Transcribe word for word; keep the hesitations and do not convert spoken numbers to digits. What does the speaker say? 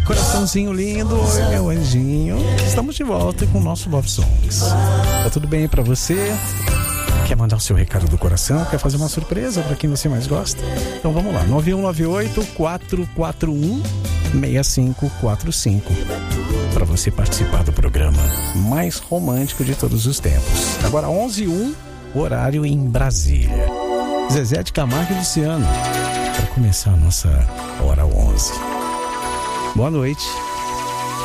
Coraçãozinho lindo, oi meu anjinho. Estamos de volta com o nosso Love Songs. Tá tudo bem aí pra você? Quer mandar o seu recado do coração? Quer fazer uma surpresa pra quem você mais gosta? Então vamos lá, nove um nove oito, quatro quatro um, seis cinco quatro cinco para você participar do programa mais romântico de todos os tempos. Agora onze e um, horário em Brasília. Zezé de Camargo e Luciano, para começar a nossa hora onze. Boa noite.